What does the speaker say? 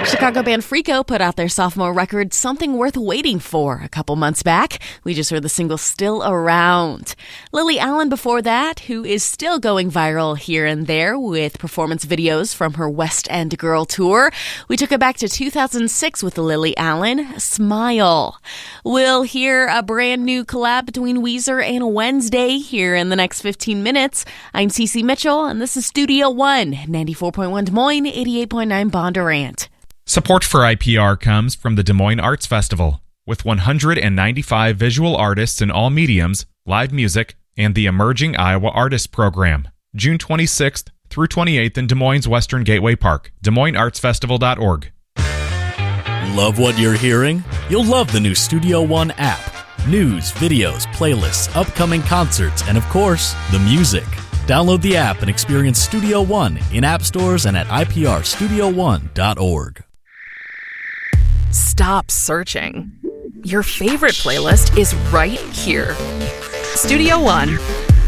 Chicago band Freako put out their sophomore record, Something Worth Waiting For, a couple months back. We just heard the single Still Around. Lily Allen before that, who is still going viral here and there with performance videos from her West End Girl tour. We took it back to 2006 with Lily Allen, Smile. We'll hear a brand new collab between Weezer and Wednesday here in the next 15 minutes. I'm Cece Mitchell, and this is Studio One, 94.1 Des Moines, 88.9 Bondurant. Support for IPR comes from the Des Moines Arts Festival, with 195 visual artists in all mediums, live music, and the Emerging Iowa Artists Program. June 26th through 28th in Des Moines' Western Gateway Park. DesMoinesArtsFestival.org. Love what you're hearing? You'll love the new Studio One app. News, videos, playlists, upcoming concerts, and of course, the music. Download the app and experience Studio One in app stores and at iprstudio1.org. Stop searching. Your favorite playlist is right here. Studio One.